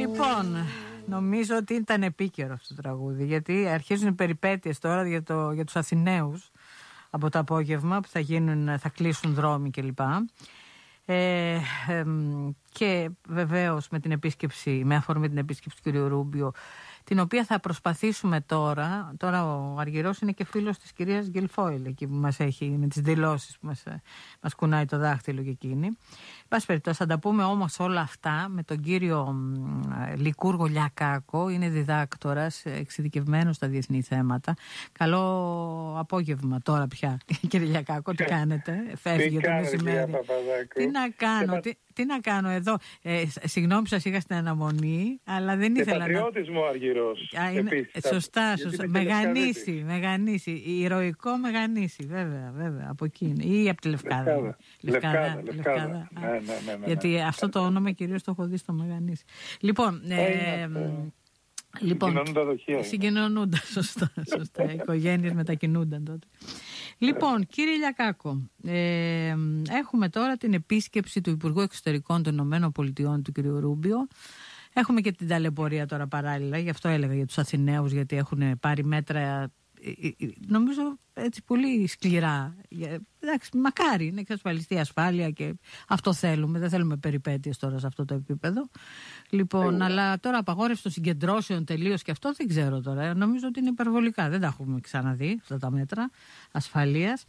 Λοιπόν, νομίζω ότι ήταν επίκαιρο αυτό το τραγούδι, γιατί αρχίζουν οι περιπέτειες τώρα για τους Αθηναίους από το απόγευμα που θα κλείσουν δρόμοι κλπ. Και βεβαίως με αφορμή την επίσκεψη του κ. Ρούμπιο, την οποία θα προσπαθήσουμε τώρα ο Αργυρός είναι και φίλος της κυρίας Γκελφόιλ εκεί που μας έχει με τις δηλώσεις που μας κουνάει το δάχτυλο και εκείνη. Πάση περιπτώσει θα τα πούμε όμως όλα αυτά με τον κύριο Λικούργο Λιακάκο, είναι διδάκτορας εξειδικευμένος στα διεθνή θέματα. Καλό απόγευμα τώρα πια κύριε Λιακάκο, τι κάνετε, φεύγει το μεσημέρι. Τι να κάνω εδώ, συγγνώμη σας είχα στην αναμονή, αλλά δεν ήθελα να... Πατριώτης μου Αργυρός. Σωστά, Μεγανήσι, ηρωικό Μεγανήσι, βέβαια, από εκείνη ή από τη Λευκάδα. Λευκάδα. Ναι. Γιατί αυτό το όνομα κυρίως το έχω δει στο Μεγανήσι. Λοιπόν, συγκοινωνούν τα δοχεία. Συγκοινωνούνταν, σωστά. Οι οικογένειες μετακινούνταν τότε. Λοιπόν, κύριε Λιακάκο, έχουμε τώρα την επίσκεψη του Υπουργού Εξωτερικών των Ηνωμένων Πολιτειών του κ. Ρούμπιο. Έχουμε και την ταλαιπωρία τώρα παράλληλα, γι' αυτό έλεγα για τους Αθηναίους, γιατί έχουν πάρει μέτρα, νομίζω έτσι πολύ σκληρά. Εντάξει, μακάρι να εξασφαλιστεί ασφάλεια και αυτό θέλουμε. Δεν θέλουμε περιπέτειες τώρα σε αυτό το επίπεδο. Λοιπόν, αλλά τώρα απαγόρευση των συγκεντρώσεων τελείως και αυτό δεν ξέρω τώρα. Νομίζω ότι είναι υπερβολικά. Δεν τα έχουμε ξαναδεί αυτά τα μέτρα ασφαλείας.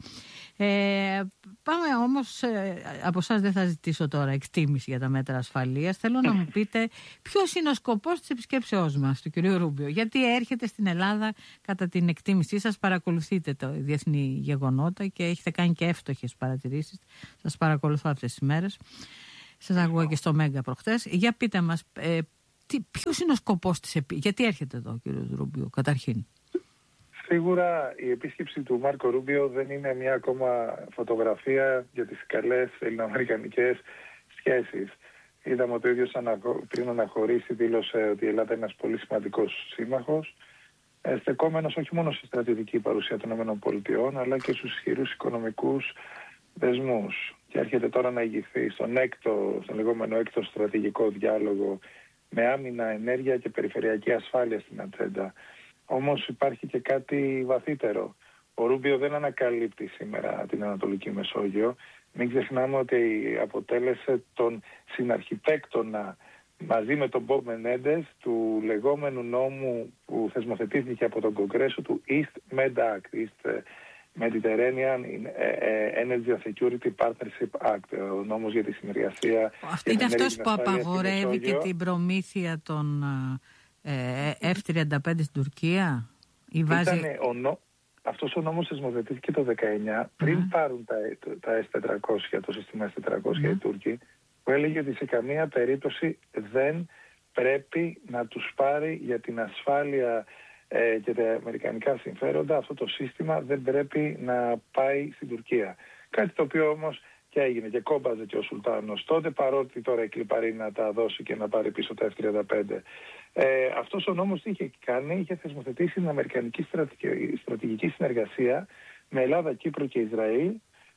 Πάμε όμως, από εσάς δεν θα ζητήσω τώρα εκτίμηση για τα μέτρα ασφαλείας. Θέλω να μου πείτε ποιος είναι ο σκοπός της επισκέψεώς μας του κ. Ρούμπιο. Γιατί έρχεται στην Ελλάδα, κατά την εκτίμησή σας, παρακολουθείτε το διεθνή γεγονότα και έχετε κάνει και εύστοχες παρατηρήσεις. Σας παρακολουθώ αυτές τις μέρες. Σας άκουγα και στο Μέγκα προχτές. Για πείτε μας, ποιος είναι ο σκοπός της γιατί έρχεται εδώ ο κ. Ρούμπιο καταρχήν? Σίγουρα η επίσκεψη του Μάρκο Ρούμπιο δεν είναι μια ακόμα φωτογραφία για τις καλές ελληνοαμερικανικές σχέσεις. Είδαμε ότι ο ίδιος πριν αναχωρήσει δήλωσε ότι η Ελλάδα είναι ένας πολύ σημαντικός σύμμαχος, στεκόμενος όχι μόνο στη στρατιωτική παρουσία των ΗΠΑ αλλά και στους ισχυρούς οικονομικούς δεσμούς. Και έρχεται τώρα να ηγηθεί στον λεγόμενο έκτο στρατηγικό διάλογο με άμυνα, ενέργεια και περιφερειακή ασφάλεια στην ατζέντα. Όμως υπάρχει και κάτι βαθύτερο. Ο Ρούμπιο δεν ανακαλύπτει σήμερα την Ανατολική Μεσόγειο. Μην ξεχνάμε ότι αποτέλεσε τον συναρχιτέκτονα μαζί με τον Μπομπ Μενέντες του λεγόμενου νόμου που θεσμοθετήθηκε από τον Κογκρέσο του East Med Act, East Mediterranean Energy Security Partnership Act, ο νόμος για τη συνεργασία. Είναι αυτός που απαγορεύει και την προμήθεια των F-35 στην Τουρκία ή βάζει... Αυτός ο νόμος θεσμοθετήθηκε το 19 πριν πάρουν τα S-400, το σύστημα S-400 οι Τούρκοι, που έλεγε ότι σε καμία περίπτωση δεν πρέπει να τους πάρει για την ασφάλεια και τα αμερικανικά συμφέροντα. Αυτό το σύστημα δεν πρέπει να πάει στην Τουρκία. Κάτι το οποίο όμως και έγινε και κόμπαζε και ο Σουλτάνος τότε, παρότι τώρα εκλιπαρεί να τα δώσει και να πάρει πίσω τα F-35. Αυτός ο νόμος τι είχε κάνει? Είχε θεσμοθετήσει την αμερικανική στρατηγική συνεργασία με Ελλάδα, Κύπρο και Ισραήλ,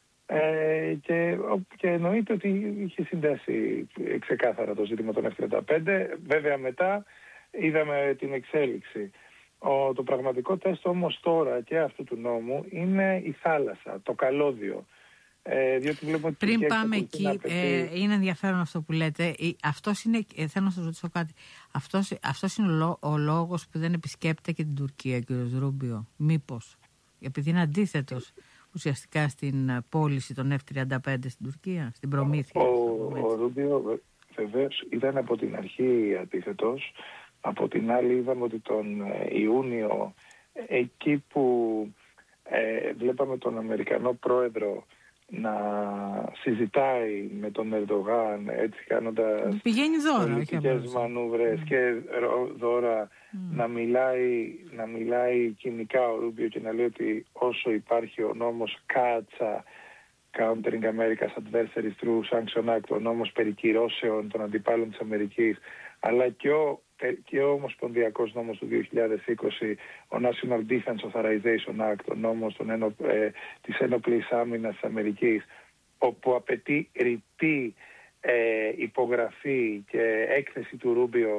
και εννοείται ότι είχε συνδέσει ξεκάθαρα το ζήτημα των F-35. Βέβαια μετά είδαμε την εξέλιξη. Το πραγματικό τεστ όμως τώρα και αυτού του νόμου είναι η θάλασσα, το καλώδιο. Πριν πάμε εκεί, είναι ενδιαφέρον αυτό που λέτε. Αυτός είναι, θέλω να σας ρωτήσω κάτι. Αυτός είναι ο λόγος που δεν επισκέπτεται και την Τουρκία, κύριος Ρούμπιο? Μήπως επειδή είναι αντίθετος ουσιαστικά στην πώληση των F-35 στην Τουρκία, στην προμήθεια? Ο Ρούμπιο βεβαίως ήταν από την αρχή αντίθετος. Από την άλλη είδαμε ότι τον Ιούνιο, εκεί που βλέπαμε τον Αμερικανό πρόεδρο να συζητάει με τον Ερντογάν, έτσι κάνοντας πολιτικές μανούβρες και δώρα, να μιλάει κοινικά ο Ρούμπιο και να λέει ότι όσο υπάρχει ο νόμος Κάτσα, Countering America's Adversaries Through Sanction Act, ο νόμος περί κυρώσεων των αντιπάλων της Αμερικής, αλλά και ο Ομοσπονδιακός νόμος του 2020, ο National Defense Authorization Act, ο νόμος της ένοπλης άμυνας της Αμερικής, όπου απαιτεί ρητή υπογραφή και έκθεση του Ρούμπιο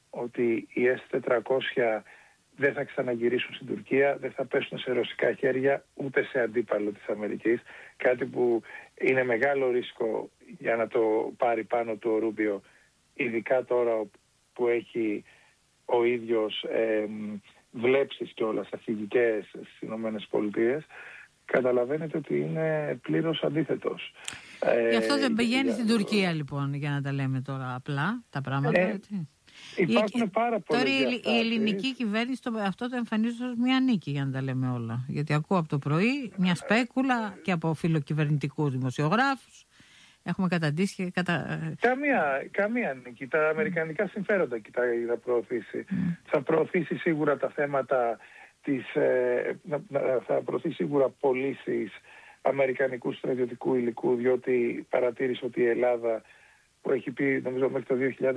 ότι οι S-400 δεν θα ξαναγυρίσουν στην Τουρκία, δεν θα πέσουν σε ρωσικά χέρια ούτε σε αντίπαλο της Αμερικής. Κάτι που είναι μεγάλο ρίσκο για να το πάρει πάνω του ο Ρούμπιο, ειδικά τώρα που έχει ο ίδιος βλέψεις κιόλας αρχηγικές στις Ηνωμένες Πολιτείες. Καταλαβαίνετε ότι είναι πλήρως αντίθετος. Γι' αυτό δεν πηγαίνει στην Τουρκία λοιπόν, για να τα λέμε τώρα απλά τα πράγματα, έτσι. Υπάρχουν πάρα πολλές διαστάσεις. Τώρα η ελληνική κυβέρνηση αυτό το εμφανίζει ως μια νίκη, για να τα λέμε όλα. Γιατί ακούω από το πρωί μια σπέκουλα και από φιλοκυβερνητικούς δημοσιογράφους. Έχουμε καταντήσει Καμία νίκη. Τα αμερικανικά συμφέροντα θα προωθήσει. Θα προωθήσει σίγουρα τα θέματα θα προωθήσει σίγουρα πωλήσεις αμερικανικού στρατιωτικού υλικού, διότι παρατήρησε ότι η Ελλάδα, που έχει πει νομίζω μέχρι το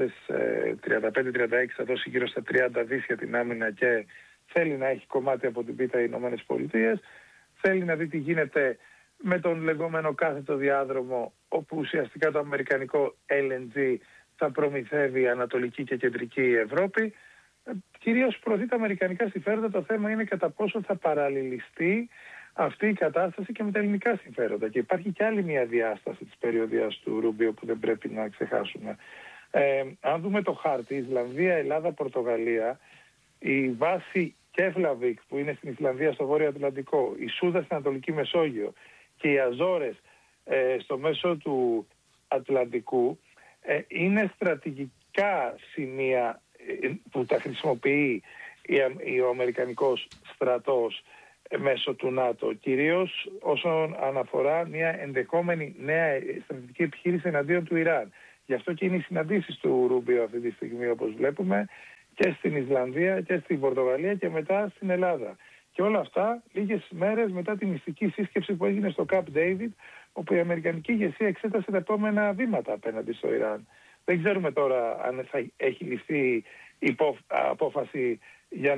2035-36 θα δώσει γύρω στα 30 δις για την άμυνα και θέλει να έχει κομμάτι από την πίτα οι Ηνωμένες Πολιτείες, θέλει να δει τι γίνεται με τον λεγόμενο κάθετο διάδρομο, όπου ουσιαστικά το αμερικανικό LNG θα προμηθεύει Ανατολική και Κεντρική Ευρώπη. Κυρίως προωθεί τα αμερικανικά συμφέροντα. Το θέμα είναι κατά πόσο θα παραλληλιστεί αυτή η κατάσταση και με τα ελληνικά συμφέροντα. Και υπάρχει και άλλη μια διάσταση της περιοδίας του Ρούμπιο που δεν πρέπει να ξεχάσουμε. Αν δούμε το χάρτη, Ισλανδία, Ελλάδα, Πορτογαλία, η βάση Κέφλαβικ που είναι στην Ισλανδία στο Βόρειο Ατλαντικό, η Σούδα στην Ανατολική Μεσόγειο και οι Αζόρες στο μέσο του Ατλαντικού είναι στρατηγικά σημεία που τα χρησιμοποιεί ο Αμερικανικός στρατός μέσω του ΝΑΤΟ, κυρίως όσον αναφορά μια ενδεχόμενη νέα στρατιωτική επιχείρηση εναντίον του Ιράν. Γι' αυτό και είναι οι συναντήσεις του Ρούμπιο αυτή τη στιγμή, όπως βλέπουμε, και στην Ισλανδία και στην Πορτογαλία και μετά στην Ελλάδα. Και όλα αυτά λίγες μέρες μετά τη μυστική σύσκεψη που έγινε στο Camp David, όπου η αμερικανική ηγεσία εξέτασε τα επόμενα βήματα απέναντι στο Ιράν. Δεν ξέρουμε τώρα αν θα έχει ληφθεί απόφαση για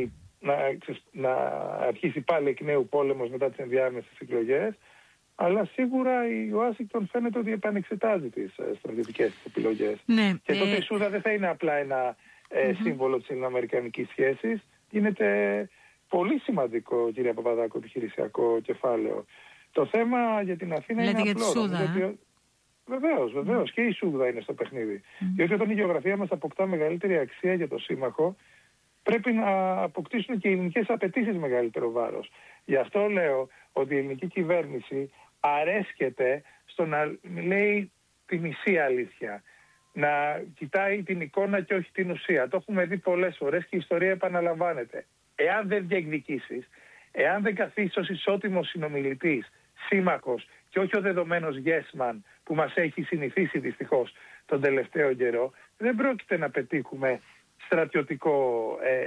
να αρχίσει πάλι εκ νέου πόλεμος μετά τις ενδιάμεσες εκλογές, αλλά σίγουρα η Ουάσιγκτον φαίνεται ότι επανεξετάζει τις στρατιωτικές επιλογές. Ναι, και τότε η Σούδα δεν θα είναι απλά ένα σύμβολο της ελληνοαμερικανικής σχέσης, γίνεται πολύ σημαντικό, κυρία Παπαδάκου, επιχειρησιακό κεφάλαιο. Το θέμα για την Αθήνα είναι απλό. Βεβαίως. Και η Σούδα είναι στο παιχνίδι. Διότι όταν η γεωγραφία μας αποκτά μεγαλύτερη αξία για το σύμμαχο, πρέπει να αποκτήσουν και οι ελληνικές απαιτήσεις μεγαλύτερο βάρος. Γι' αυτό λέω ότι η ελληνική κυβέρνηση αρέσκεται στο να λέει τη μισή αλήθεια. Να κοιτάει την εικόνα και όχι την ουσία. Το έχουμε δει πολλές φορές και η ιστορία επαναλαμβάνεται. Εάν δεν διεκδικήσεις, εάν δεν καθίσεις ως ισότιμος συνομιλητής, σύμμαχος και όχι ο δεδομένος yes man που μας έχει συνηθίσει δυστυχώς τον τελευταίο καιρό, δεν πρόκειται να πετύχουμε στρατιωτικό,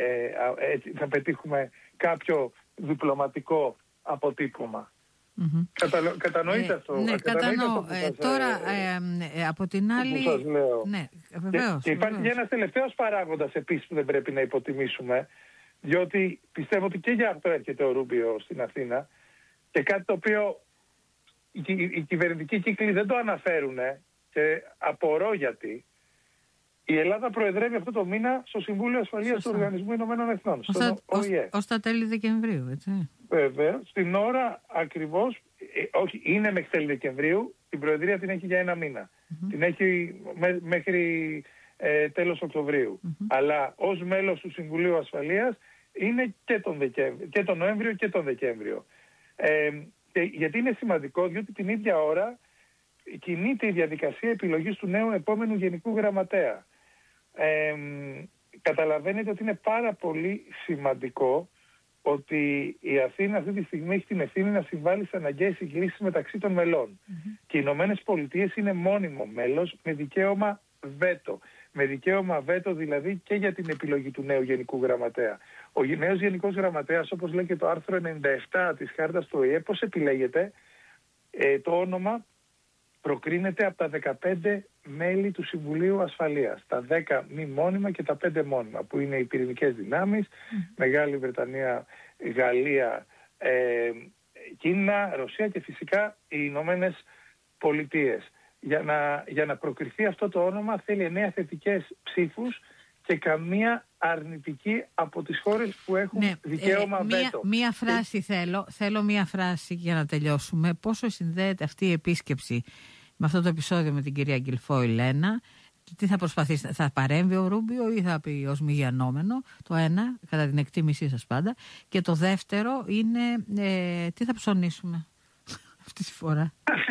θα πετύχουμε κάποιο διπλωματικό αποτύπωμα. Κατανοείτε αυτό? Ναι, κατανοώ. Τώρα, από την άλλη... Που σας λέω. Ναι, βεβαίως. Και υπάρχει και ένας τελευταίος παράγοντας επίσης που δεν πρέπει να υποτιμήσουμε, διότι πιστεύω ότι και για αυτό έρχεται ο Ρούμπιο στην Αθήνα και κάτι το οποίο οι κυβερνητικοί κύκλοι δεν το αναφέρουν και απορώ γιατί. Η Ελλάδα προεδρεύει αυτό το μήνα στο Συμβούλιο Ασφαλείας του Οργανισμού Ηνωμένων Εθνών, στον ΟΗΕ. Ως τα τέλη Δεκεμβρίου, έτσι. Βέβαια, στην ώρα ακριβώς, όχι, είναι μέχρι τέλη Δεκεμβρίου, την Προεδρία την έχει για ένα μήνα. Την έχει μέχρι τέλος Οκτωβρίου. Αλλά ως μέλος του Συμβουλίου Ασφαλείας είναι και τον Νοέμβριο και τον Δεκέμβριο. Γιατί είναι σημαντικό, διότι την ίδια ώρα κινείται η διαδικασία επιλογής του νέου επόμενου Γενικού Γραμματέα. Καταλαβαίνετε ότι είναι πάρα πολύ σημαντικό ότι η Αθήνα αυτή τη στιγμή έχει την ευθύνη να συμβάλλει σε αναγκαίες συγκλήσεις μεταξύ των μελών. Και οι Ηνωμένες Πολιτείες είναι μόνιμο μέλος με δικαίωμα βέτο. Με δικαίωμα βέτο δηλαδή και για την επιλογή του νέου Γενικού Γραμματέα. Ο νέος Γενικός Γραμματέας, όπως λέει και το άρθρο 97 της Χάρτας του ΟΗΕ, πώς επιλέγεται? Το όνομα προκρίνεται από τα 15 μέλη του Συμβουλίου Ασφαλείας. Τα 10 μη μόνιμα και τα 5 μόνιμα, που είναι οι πυρηνικές δυνάμεις, Μεγάλη Βρετανία, Γαλλία, Κίνα, Ρωσία και φυσικά οι Ηνωμένες Πολιτείες. Για να προκριθεί αυτό το όνομα θέλει 9 θετικές ψήφους και καμία αρνητική από τις χώρες που έχουν δικαίωμα βέτο. Μία φράση θέλω μία φράση για να τελειώσουμε. Πόσο συνδέεται αυτή η επίσκεψη με αυτό το επεισόδιο με την κυρία Γκιλφόιλ? Τι θα προσπαθήσει, θα παρέμβει ο Ρούμπιο ή θα πει ως μη γιανόμενο? Το ένα, κατά την εκτίμησή σας πάντα. Και το δεύτερο είναι τι θα ψωνίσουμε αυτή τη φορά?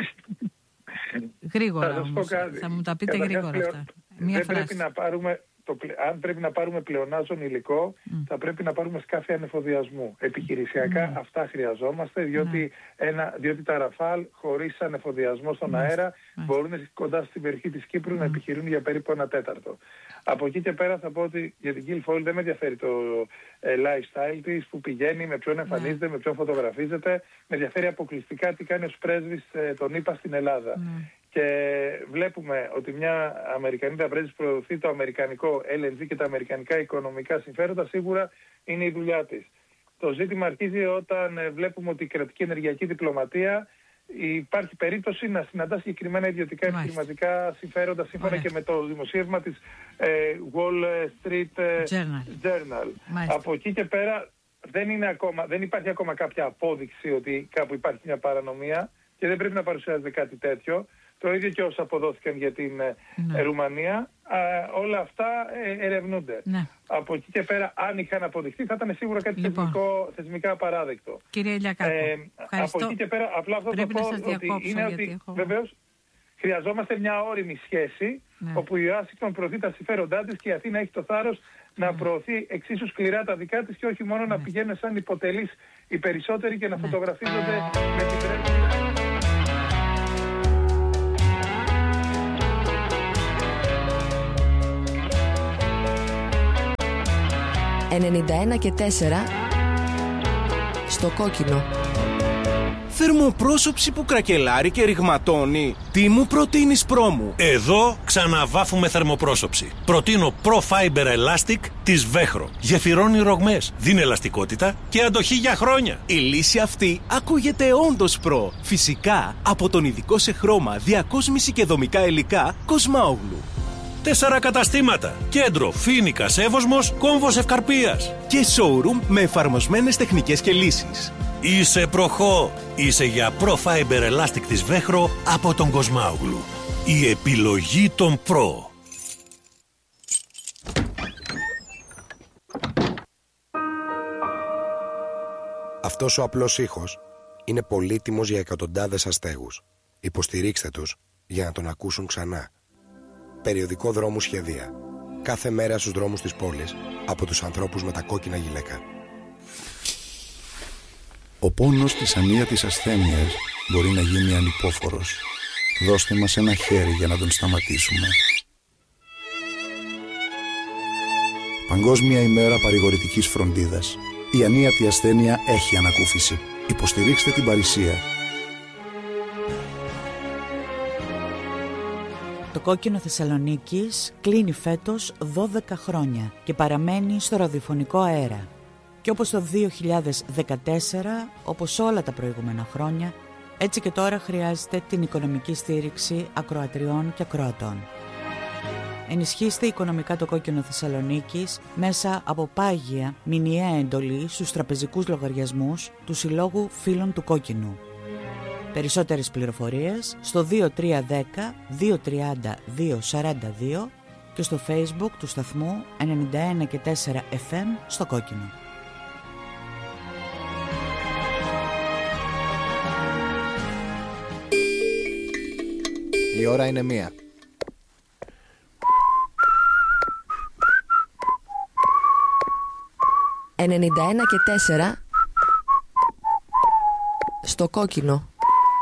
Γρήγορα όμως, θα μου τα πείτε γρήγορα αυτά. Μία φράση. Αν πρέπει να πάρουμε πλεονάζον υλικό, θα πρέπει να πάρουμε σκάφη ανεφοδιασμού. Επιχειρησιακά αυτά χρειαζόμαστε, διότι τα Ραφάλ χωρίς ανεφοδιασμό στον αέρα μπορούν κοντά στην περιοχή της Κύπρου να επιχειρούν για περίπου 1/4. Από εκεί και πέρα θα πω ότι για την Γκιλφόιλ δεν με ενδιαφέρει το lifestyle της, που πηγαίνει, με ποιον εμφανίζεται, με ποιον φωτογραφίζεται. Με ενδιαφέρει αποκλειστικά τι κάνει ως πρέσβης των ΗΠΑ στην Ελλάδα. Και βλέπουμε ότι μια Αμερικανίδα πρέσβης προωθεί το αμερικανικό LNG και τα αμερικανικά οικονομικά συμφέροντα, σίγουρα είναι η δουλειά της. Το ζήτημα αρχίζει όταν βλέπουμε ότι η κρατική ενεργειακή διπλωματία υπάρχει περίπτωση να συναντά συγκεκριμένα ιδιωτικά επιχειρηματικά συμφέροντα, σύμφωνα και με το δημοσίευμα της Wall Street Journal. Από εκεί και πέρα δεν υπάρχει ακόμα κάποια απόδειξη ότι κάπου υπάρχει μια παρανομία και δεν πρέπει να παρουσιάζεται κάτι τέτοιο. Το ίδιο και όσα αποδόθηκαν για την Ρουμανία, όλα αυτά ερευνούνται. Από εκεί και πέρα, αν είχαν αποδειχθεί, θα ήταν σίγουρα κάτι θεσμικά απαράδεκτο. Κύριε Ηλιακάκο, από εκεί και πέρα, απλά αυτό το πω ότι είναι ότι βεβαίως χρειαζόμαστε μια όριμη σχέση, όπου η Ουάσιγκτον προωθεί τα συμφέροντά της και η Αθήνα έχει το θάρρος να προωθεί εξίσου σκληρά τα δικά της και όχι μόνο να πηγαίνουν σαν υποτελείς οι περισσότεροι και να φωτογραφίζονται με την πρέσβη. 91 και 4 στο κόκκινο. Θερμοπρόσωψη που κρακελάρει και ρηγματώνει. Τι μου προτείνεις, πρόμου? Εδώ ξαναβάφουμε θερμοπρόσωψη. Προτείνω Pro Fiber Elastic της Βέχρο. Γεφυρώνει ρογμές, δίνει ελαστικότητα και αντοχή για χρόνια. Η λύση αυτή ακούγεται όντως προ. Φυσικά από τον ειδικό σε χρώμα, διακόσμηση και δομικά υλικά Κοσμάογλου. 4 καταστήματα. Κέντρο, Φοίνικας, Εύωσμος, Κόμβος Ευκαρπίας. Και showroom με εφαρμοσμένες τεχνικές και λύσεις. Είσαι προχώ. Είσαι για Pro Fiber Elastic της Βέχρο από τον Κοσμάογλου. Η επιλογή των Pro. Αυτός ο απλός ήχος είναι πολύτιμος για εκατοντάδες αστέγους. Υποστηρίξτε τους για να τον ακούσουν ξανά. Περιοδικό Δρόμου Σχεδία. Κάθε μέρα στους δρόμους της πόλης από τους ανθρώπους με τα κόκκινα γυλαίκα. Ο πόνος της ανίατης ασθένειας μπορεί να γίνει ανυπόφορος. Δώστε μας ένα χέρι για να τον σταματήσουμε. Παγκόσμια ημέρα παρηγορητικής φροντίδας. Η ανίατη ασθένεια έχει ανακούφιση. Υποστηρίξτε την παρησία. Το Κόκκινο Θεσσαλονίκης κλείνει φέτος 12 χρόνια και παραμένει στο ραδιοφωνικό αέρα. Και όπως το 2014, όπως όλα τα προηγούμενα χρόνια, έτσι και τώρα χρειάζεται την οικονομική στήριξη ακροατριών και ακροατών. Ενισχύστε οικονομικά το Κόκκινο Θεσσαλονίκης μέσα από πάγια μηνιαία εντολή στους τραπεζικούς λογαριασμούς του Συλλόγου Φίλων του Κόκκινου. Περισσότερες πληροφορίες στο 2310 230 242 και στο Facebook του σταθμού 91 και 4 FM στο Κόκκινο. Η ώρα είναι 1. «91 και 4 στο Κόκκινο».